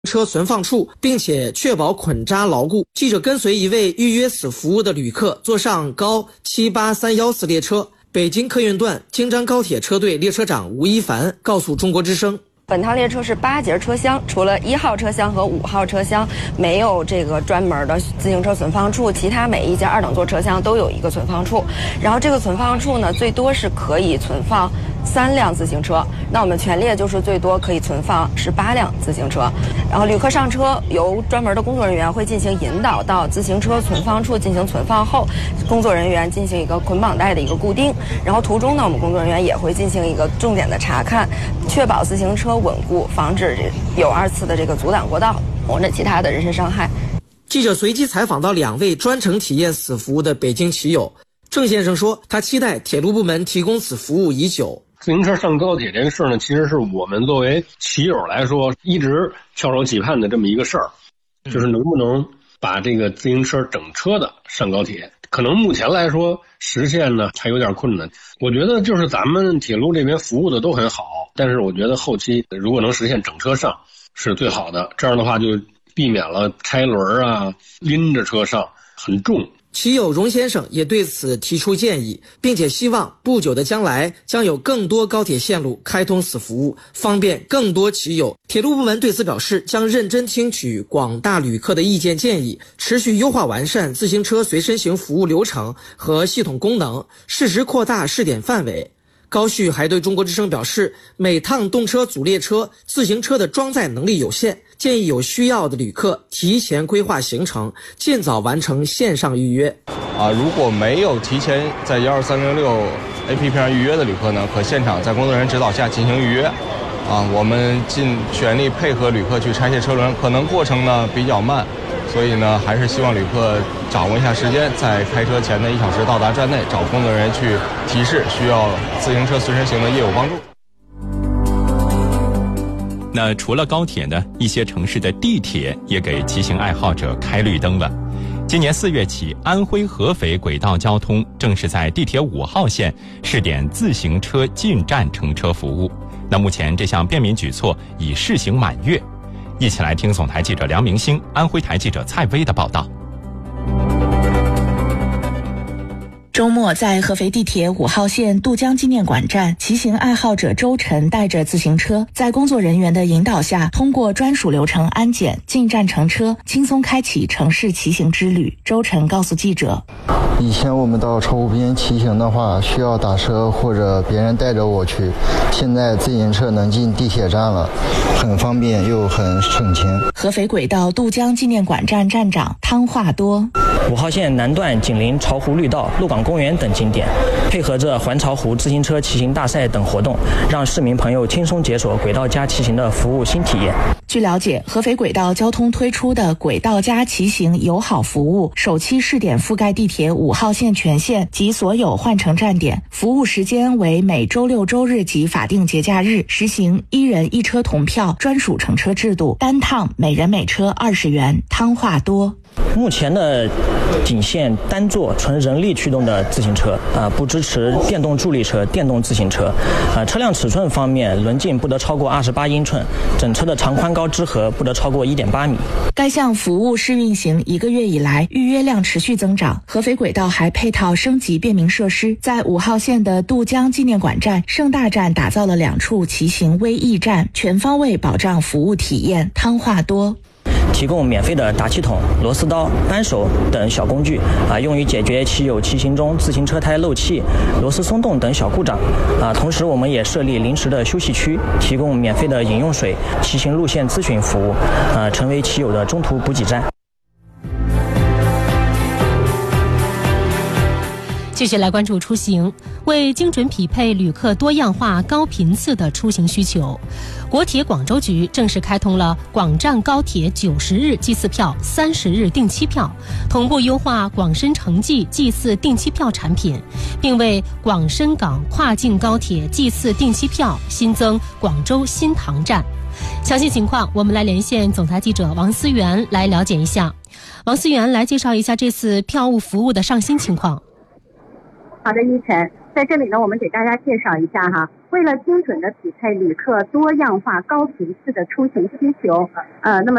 车存放处，并且确保捆扎牢固。记者跟随一位预约此服务的旅客坐上高78314列车，北京客运段京张高铁车队列车长吴一凡告诉中国之声。 本趟列车是8节车厢，除了1号车厢和5号车厢没有这个专门的自行车存放处，其他每一节2等座车厢都有一个存放处。然后这个存放处呢，最多是可以存放3辆自行车，那我们全列就是最多可以存放18辆自行车。然后旅客上车，由专门的工作人员会进行引导到自行车存放处进行存放后，工作人员进行一个捆绑带的一个固定。然后途中呢，我们工作人员也会进行一个重点的查看，确保自行车稳固，防止有2次的这个阻挡过道或者其他的人身伤害。 记者随机采访到2位专程体验此服务的北京骑友。郑先生说，他期待铁路部门提供此服务已久。 自行车上高铁这个事儿呢，其实是我们作为骑友来说一直翘首企盼的这么一个事儿，就是能不能把这个自行车整车的上高铁。可能目前来说实现呢还有点困难。我觉得就是咱们铁路这边服务的都很好，但是我觉得后期如果能实现整车上是最好的，这样的话就避免了拆轮啊、拎着车上很重。 骑友荣先生也对此提出建议，并且希望不久的将来将有更多高铁线路开通此服务，方便更多骑友。铁路部门对此表示，将认真听取广大旅客的意见建议，持续优化完善自行车随身行服务流程和系统功能，适时扩大试点范围。高旭还对中国之声表示，每趟动车组列车自行车的装载能力有限，建议有需要的旅客提前规划行程，尽早完成线上预约。 如果没有提前在12306 APP 上预约的旅客呢，可现场在工作人员指导下进行预约。我们尽全力配合旅客去拆卸车轮，可能过程呢比较慢，所以呢还是希望旅客掌握一下时间，在开车前的1小时到达站内，找工作人员去提示需要自行车随身行的业务帮助。 那除了高铁呢，一些城市的地铁也给骑行爱好者开绿灯了。今年4月起，安徽合肥轨道交通正式在地铁5号线试点自行车进站乘车服务。那目前这项便民举措已试行满月。一起来听总台记者梁明星、安徽台记者蔡薇的报道。 周末，在合肥地铁5号线渡江纪念馆站，骑行爱好者周晨带着自行车，在工作人员的引导下，通过专属流程安检、进站乘车，轻松开启城市骑行之旅。周晨告诉记者， 以前我们到窗户边骑行的话，需要打车或者别人带着我去，现在自行车能进地铁站了，很方便又很省钱。 合肥轨道渡江纪念馆站站长汤化多 ，5号线南段紧邻巢湖绿道、鹿港公园等景点，配合着环巢湖自行车骑行大赛等活动，让市民朋友轻松解锁轨道加骑行的服务新体验。 据了解，合肥轨道交通推出的轨道加骑行友好服务，首期试点覆盖地铁5号线全线及所有换乘站点，服务时间为每周6、周日及法定节假日，实行1人1车同票专属乘车制度，单趟每人每车20元。汤化多， 目前的仅限单座纯人力驱动的自行车，不支持电动助力车、电动自行车。车辆尺寸方面，轮径不得超过28英寸，整车的长宽高支合不得超过1.8米。 该项服务试运行1个月以来，预约量持续增长。合肥轨道还配套升级便民设施，在5号线的渡江纪念馆站、盛大站打造了2处骑行微驿站，全方位保障服务体验。汤化多， 提供免费的打气筒、螺丝刀、扳手等小工具，用于解决骑友骑行中自行车胎漏气、螺丝松动等小故障。同时我们也设立临时的休息区，提供免费的饮用水、骑行路线咨询服务，成为骑友的中途补给站。 继续来关注出行，为精准匹配旅客多样化、高频次的出行需求，国铁广州局正式开通了广湛高铁90日祭祀票、30日定期票，同步优化广深城际祭祀定期票产品，并为广深港跨境高铁祭祀定期票新增广州新塘站。详细情况，我们来连线总台记者王思源来了解一下。王思源来介绍一下这次票务服务的上新情况。 好的，依晨， 在这里呢，我们给大家介绍一下哈，为了精准的匹配旅客多样化高频次的出行需求，那么